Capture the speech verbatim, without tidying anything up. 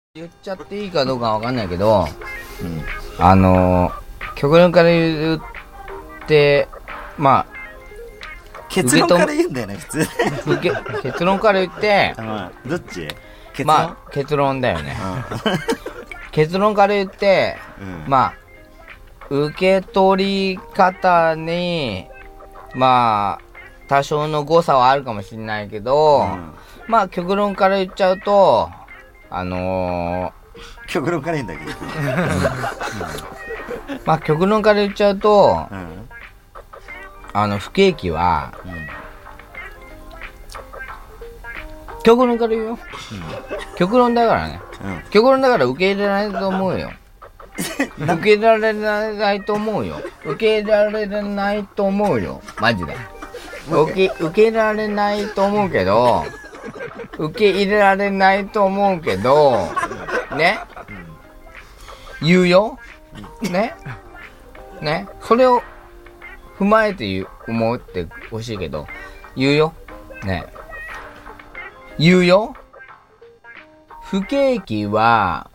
言っちゃっていいかどうかわかんないけど、うん、あのー、極論から言って、まあ、 結論から言うんだよね、普通。 結論から言って、 うん、どっち結論まあ、結論だよね。うん、結論から言って、うん、まあ、受け取り方に、まあ、多少の誤差はあるかもしれないけど、うん、まあ、極論から言っちゃうと、あのー、極論から言うんだけど。 まあ、極論から言っちゃうと、うん、あの、不景気は、うん、極論から言うよ。うん、極論だからね、うん。極論だから受け入れられないと思うよ。受け入れられないと思うよ。受け入れられないと思うよ。マジで。受け、受け入れられないと思うけど、受け入れられないと思うけど、ね、言うよ。ね。ね。それを踏まえて言う、思ってほしいけど、言うよ。ね。言うよ。不景気は、